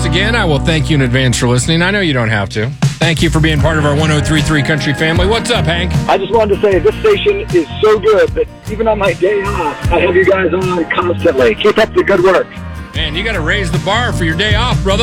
once again, I will thank you in advance for listening. I know you don't have to. Thank you for being part of our 103.3 Country family. What's up, Hank? I just wanted to say this station is so good that even on my day off, I have you guys on constantly. Keep up the good work. Man, you got to raise the bar for your day off, brother.